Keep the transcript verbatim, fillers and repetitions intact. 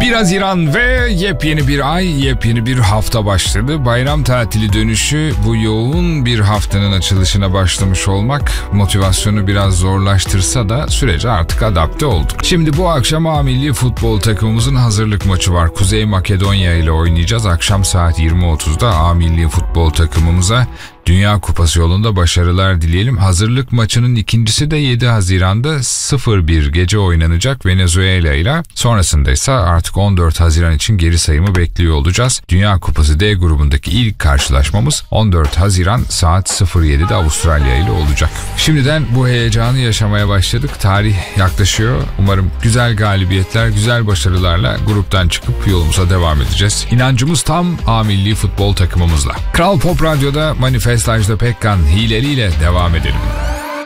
bir Haziran ve yepyeni bir ay, yepyeni bir hafta başladı. Bayram tatili dönüşü, bu yoğun bir haftanın açılışına başlamış olmak motivasyonu biraz zorlaştırsa da sürece artık adapte olduk. Şimdi bu akşam A Milli Futbol takımımızın hazırlık maçı var. Kuzey Makedonya ile oynayacağız. Akşam saat yirmi otuzda A Milli Futbol takımımıza Dünya Kupası yolunda başarılar dileyelim. Hazırlık maçının ikincisi de yedi Haziran'da sıfır bir gece oynanacak Venezuela ile. Sonrasında ise artık on dört Haziran için geri sayımı bekliyor olacağız. Dünya Kupası D grubundaki ilk karşılaşmamız on dört Haziran saat sıfır yedide Avustralya ile olacak. Şimdiden bu heyecanı yaşamaya başladık. Tarih yaklaşıyor. Umarım güzel galibiyetler, güzel başarılarla gruptan çıkıp yolumuza devam edeceğiz. İnancımız tam A Milli Futbol takımımızla. Kral Pop Radyo'da Manifest Ajda Pekkan hileliyle devam edelim.